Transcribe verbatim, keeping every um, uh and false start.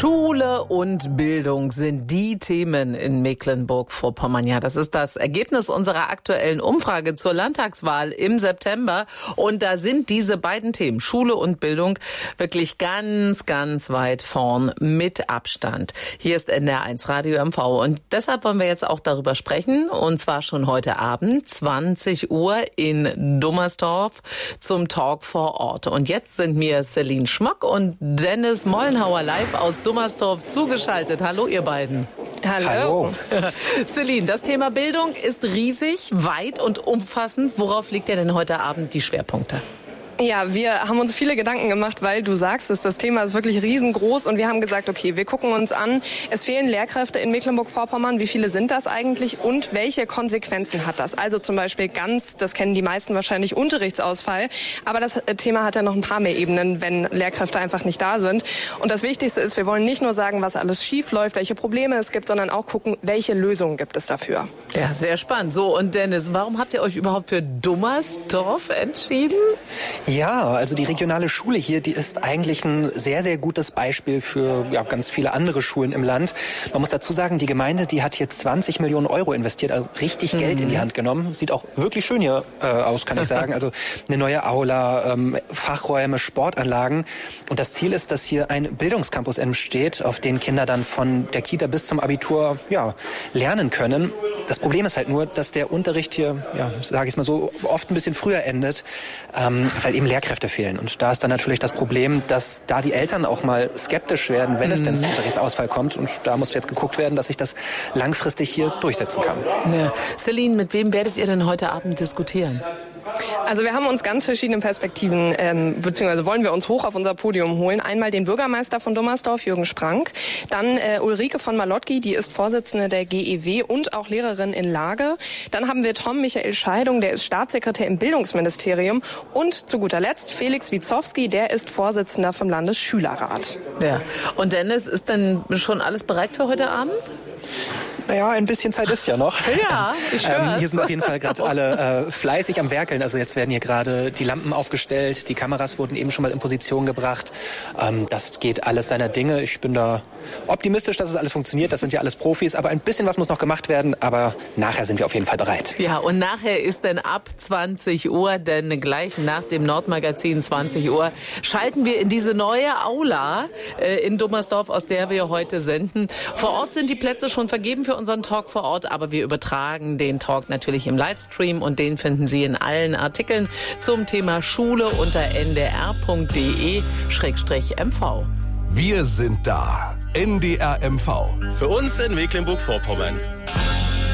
Schule und Bildung sind die Themen in Mecklenburg-Vorpommern. Ja, das ist das Ergebnis unserer aktuellen Umfrage zur Landtagswahl im September. Und da sind diese beiden Themen, Schule und Bildung, wirklich ganz, ganz weit vorn mit Abstand. Hier ist N D R eins Radio M V. Und deshalb wollen wir jetzt auch darüber sprechen. Und zwar schon heute Abend, zwanzig Uhr in Dummersdorf zum Talk vor Ort. Und jetzt sind mir Celine Schmock und Dennis Mollenhauer live aus Dummersdorf zugeschaltet. Hallo, ihr beiden. Hallo. Hallo. Celine, das Thema Bildung ist riesig, weit und umfassend. Worauf legt ihr denn heute Abend die Schwerpunkte? Ja, wir haben uns viele Gedanken gemacht, weil du sagst es, das Thema ist wirklich riesengroß und wir haben gesagt, okay, wir gucken uns an, es fehlen Lehrkräfte in Mecklenburg-Vorpommern, wie viele sind das eigentlich und welche Konsequenzen hat das? Also zum Beispiel ganz, das kennen die meisten wahrscheinlich, Unterrichtsausfall, aber das Thema hat ja noch ein paar mehr Ebenen, wenn Lehrkräfte einfach nicht da sind. Und das Wichtigste ist, wir wollen nicht nur sagen, was alles schief läuft, welche Probleme es gibt, sondern auch gucken, welche Lösungen gibt es dafür. Ja, sehr spannend. So, und Dennis, warum habt ihr euch überhaupt für Dummersdorf entschieden? Ja, also die regionale Schule hier, die ist eigentlich ein sehr, sehr gutes Beispiel für ja, ganz viele andere Schulen im Land. Man muss dazu sagen, die Gemeinde, die hat hier zwanzig Millionen Euro investiert, also richtig mhm. Geld in die Hand genommen. Sieht auch wirklich schön hier äh, aus, kann ich sagen. Also eine neue Aula, ähm, Fachräume, Sportanlagen. Und das Ziel ist, dass hier ein Bildungscampus entsteht, auf den Kinder dann von der Kita bis zum Abitur ja, lernen können. Das Problem ist halt nur, dass der Unterricht hier, ja, sage ich mal so, oft ein bisschen früher endet, ähm, weil eben Lehrkräfte fehlen. Und da ist dann natürlich das Problem, dass da die Eltern auch mal skeptisch werden, wenn es denn zum Unterrichtsausfall kommt. Und da muss jetzt geguckt werden, dass sich das langfristig hier durchsetzen kann. Ja. Celine, mit wem werdet ihr denn heute Abend diskutieren? Also wir haben uns ganz verschiedene Perspektiven, ähm, beziehungsweise wollen wir uns hoch auf unser Podium holen. Einmal den Bürgermeister von Dummersdorf, Jürgen Sprank. Dann äh, Ulrike von Malotki, die ist Vorsitzende der G E W und auch Lehrerin in Lage. Dann haben wir Tom Michael Scheidung, der ist Staatssekretär im Bildungsministerium. Und zu guter Letzt Felix Wietzowski, der ist Vorsitzender vom Landesschülerrat. Ja. Und Dennis, ist denn schon alles bereit für heute Abend? Naja, ein bisschen Zeit ist ja noch. Ja, ich hör's. ähm, Hier sind auf jeden Fall gerade alle äh, fleißig am Werkeln. Also jetzt werden hier gerade die Lampen aufgestellt, die Kameras wurden eben schon mal in Position gebracht. Ähm, das geht alles seiner Dinge. Ich bin da optimistisch, dass es alles funktioniert. Das sind ja alles Profis. Aber ein bisschen was muss noch gemacht werden. Aber nachher sind wir auf jeden Fall bereit. Ja, und nachher ist dann ab zwanzig Uhr, denn gleich nach dem Nordmagazin zwanzig Uhr, schalten wir in diese neue Aula äh, in Dummersdorf, aus der wir heute senden. Vor Ort sind die Plätze schon vergeben für unseren Talk vor Ort, aber wir übertragen den Talk natürlich im Livestream und den finden Sie in allen Artikeln zum Thema Schule unter n d r punkt d e schrägstrich m v. Wir sind da. N D R M V. Für uns in Mecklenburg-Vorpommern.